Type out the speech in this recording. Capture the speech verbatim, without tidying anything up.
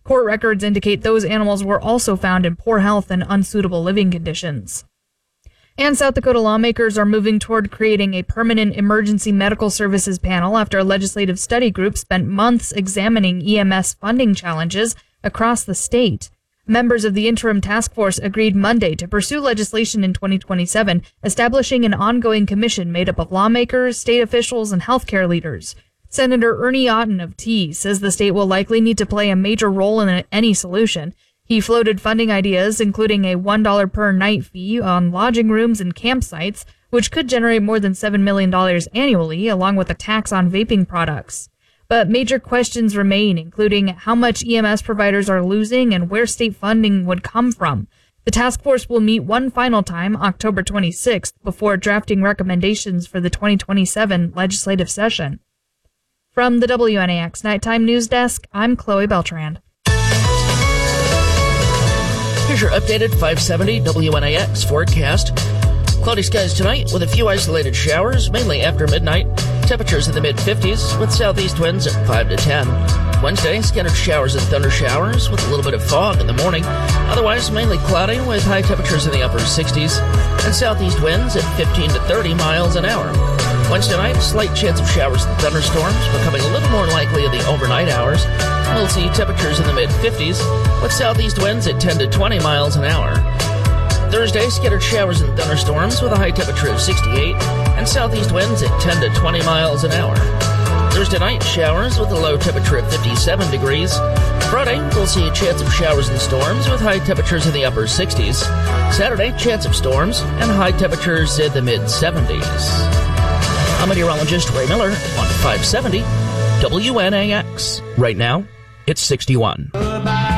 Court records indicate those animals were also found in poor health and unsuitable living conditions. And South Dakota lawmakers are moving toward creating a permanent emergency medical services panel after a legislative study group spent months examining E M S funding challenges across the state. Members of the interim task force agreed Monday to pursue legislation in twenty twenty-seven, establishing an ongoing commission made up of lawmakers, state officials, and healthcare leaders. Senator Ernie Otten of T says the state will likely need to play a major role in any solution. He floated funding ideas, including a one dollar per night fee on lodging rooms and campsites, which could generate more than seven million dollars annually, along with a tax on vaping products. But major questions remain, including how much E M S providers are losing and where state funding would come from. The task force will meet one final time, October twenty-sixth, before drafting recommendations for the twenty twenty-seven legislative session. From the W N A X Nighttime News Desk, I'm Chloe Beltran. Here's your updated five seventy W N A X forecast. Cloudy skies tonight with a few isolated showers, mainly after midnight. Temperatures in the mid-fifties with southeast winds at five to ten. Wednesday, scattered showers and thunder showers with a little bit of fog in the morning. Otherwise, mainly cloudy with high temperatures in the upper sixties and southeast winds at fifteen to thirty miles an hour. Wednesday night, slight chance of showers and thunderstorms, becoming a little more likely in the overnight hours. We'll see temperatures in the mid-fifties with southeast winds at ten to twenty miles an hour. Thursday, scattered showers and thunderstorms with a high temperature of sixty-eight and southeast winds at ten to twenty miles an hour. Thursday night, showers with a low temperature of fifty-seven degrees. Friday, we'll see a chance of showers and storms with high temperatures in the upper sixties. Saturday, chance of storms and high temperatures in the mid-seventies. I'm meteorologist Ray Miller on five seventy W N A X. Right now, it's sixty-one.